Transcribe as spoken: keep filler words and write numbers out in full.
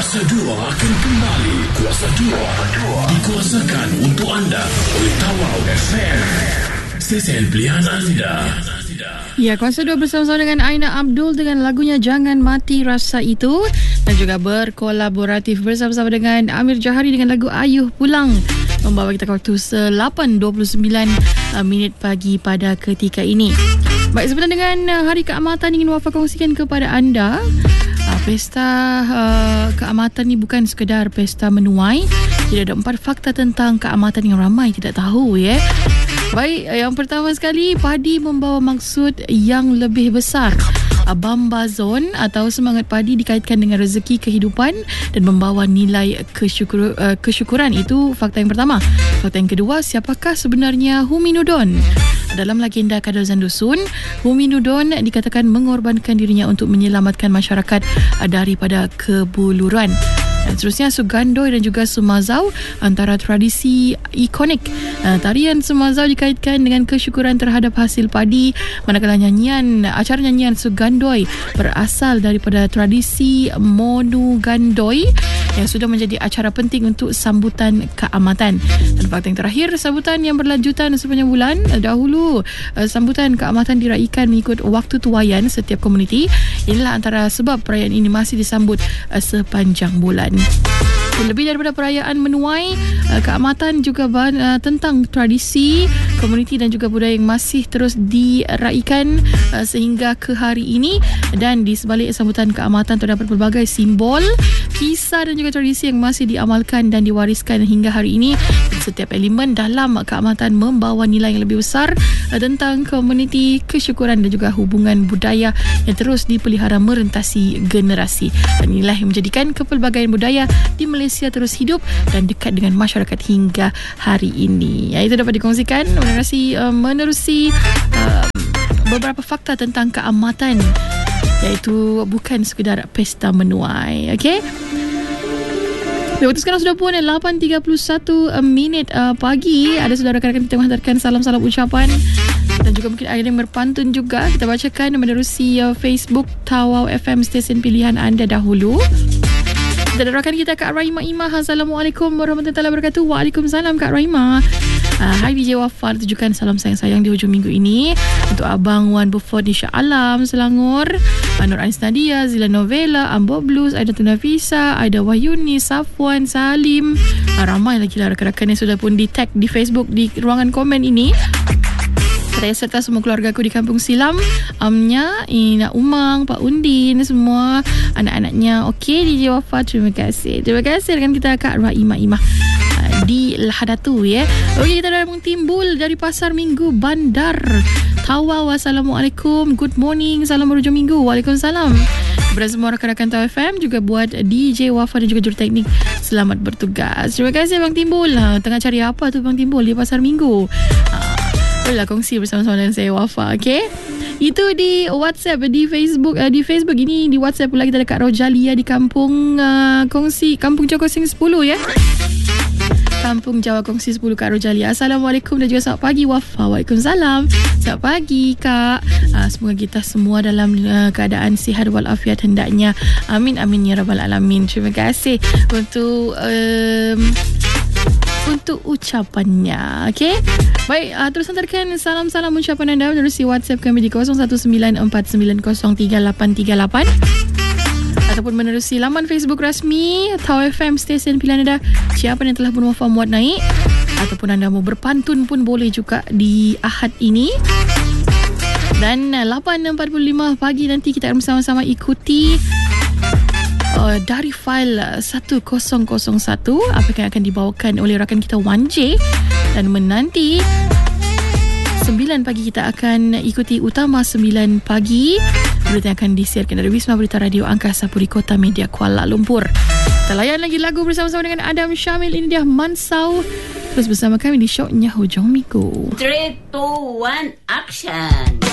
Kuasa dua akan kembali. Kuasa dua dikuasakan untuk anda oleh Tawau F M, stesen pilihan anda. Ya, Kuasa dua bersama-sama dengan Aina Abdul dengan lagunya Jangan Mati Rasa Itu, dan juga berkolaboratif bersama-sama dengan Amir Jahari dengan lagu Ayuh Pulang, membawa kita ke waktu lapan dua puluh sembilan minit pagi pada ketika ini. Baik, sebenarnya dengan Hari Keamatan ingin Wafa kongsikan kepada anda, uh, pesta uh, keamatan ni bukan sekadar pesta menuai. Tidak ada empat fakta tentang keamatan yang ramai tidak tahu, ya. Baik, yang pertama sekali, padi membawa maksud yang lebih besar. Bambazon atau semangat padi dikaitkan dengan rezeki kehidupan dan membawa nilai kesyukur, uh, kesyukuran. Itu fakta yang pertama. Fakta yang kedua, siapakah sebenarnya Huminudon? Dalam legenda Kadazan Dusun, Huminudon dikatakan mengorbankan dirinya untuk menyelamatkan masyarakat daripada kebuluran. Dan seterusnya, Sugandoi dan juga Sumazau antara tradisi ikonik. Uh, tarian Sumazau dikaitkan dengan kesyukuran terhadap hasil padi, manakala nyanyian acara nyanyian Sugandoi berasal daripada tradisi Monugandoi yang sudah menjadi acara penting untuk sambutan keamatan. Dan fakta yang terakhir, sambutan yang berlanjutan sepanjang bulan. Dahulu uh, sambutan keamatan diraikan mengikut waktu tuaian setiap komuniti. Inilah antara sebab perayaan ini masih disambut uh, sepanjang bulan. Lebih daripada perayaan menuai, keamatan juga uh, tentang tradisi, komuniti dan juga budaya yang masih terus diraikan uh, sehingga ke hari ini. Dan di sebalik sambutan keamatan terdapat pelbagai simbol, kisah dan juga tradisi yang masih diamalkan dan diwariskan hingga hari ini. Setiap elemen dalam keamatan membawa nilai yang lebih besar uh, tentang komuniti, kesyukuran dan juga hubungan budaya yang terus dipelihara merentasi generasi. Dan inilah yang menjadikan kepelbagaian budaya di Malaysia terus hidup dan dekat dengan masyarakat hingga hari ini. Ya, itu dapat dikongsikan menerusi, uh, menerusi uh, beberapa fakta tentang keamatan, iaitu bukan sekadar pesta menuai. Okey. Waktu sekarang sudah pun lapan tiga puluh satu minit uh, pagi. Ada saudara rakan kita menghantarkan salam-salam ucapan dan juga mungkin ada yang berpantun juga. Kita bacakan menerusi uh, Facebook Tawau F M, stesen pilihan anda dahulu. Dan rakan kita Kak Rahimah Imah. Assalamualaikum warahmatullahi wabarakatuh. Waalaikumsalam Kak Rahimah. uh, Hai D J Wafa, tujukan salam sayang-sayang di hujung minggu ini untuk Abang Wan Buford di Shah Alam, Selangor, uh, Nur Anis Nadia, Zila Novella, Ambo Blues, Aida Tunafisa, Aida Wahyuni, Safwan, Salim. uh, Ramai lagi lah rakan-rakan yang sudah pun di tag di Facebook di ruangan komen ini. Saya serta semua keluarga aku di Kampung Silam, Amnya, Ina Umang, Pak Undin, semua anak-anaknya. Okey, D J Wafa, terima kasih. Terima kasih dengan kita Kak Rahimah Imah uh, di Lahadatu, ya. Okey, kita dah timbul dari Pasar Minggu Bandar Tawau. Assalamualaikum, good morning, salam berhujung minggu. Waalaikumsalam kepada semua rakan-rakan Tawau F M, juga buat D J Wafa dan juga juruteknik, selamat bertugas. Terima kasih Bang Timbul. Ha, tengah cari apa tu Bang Timbul di Pasar Minggu? Ha, bolehlah kongsi bersama-sama dengan saya Wafa. Okay, itu di WhatsApp, di Facebook, uh, di Facebook ini di WhatsApp pula kita ada Kak Rojalia di Kampung uh, Kongsi, Kampung Jawa Kongsi sepuluh, ya. Kampung Jawa Kongsi sepuluh, Kak Rojalia. Assalamualaikum dan juga selamat pagi Wafa. Waalaikumsalam. Selamat pagi Kak. uh, Semoga kita semua dalam uh, keadaan sihat walafiat hendaknya. Amin amin ya rabbal alamin. Terima kasih untuk um, untuk ucapannya. Okey. Baik, uh, terus hantarkan salam-salam ucapan anda menerusi WhatsApp kami di kosong satu sembilan empat sembilan kosong tiga lapan tiga lapan ataupun menerusi laman Facebook rasmi Tawau F M, stesen pilihan anda. Siapa yang telah pun Wafa muat naik ataupun anda mau berpantun pun boleh juga di Ahad ini. Dan uh, lapan empat puluh lima pagi nanti kita akan bersama-sama ikuti Uh, dari file satu kosong kosong satu apa yang akan dibawakan oleh rakan kita Wan J. Dan menanti sembilan pagi kita akan ikuti Utama sembilan pagi, berita yang akan disiarkan dari Wisma Berita Radio Angkasa Puri Kota Media Kuala Lumpur. Kita layan lagi lagu bersama-sama dengan Adam Syamil. Ini dia Mansau. Terus bersama kami di Syoknya Hujung Minggu. three, two, one, action.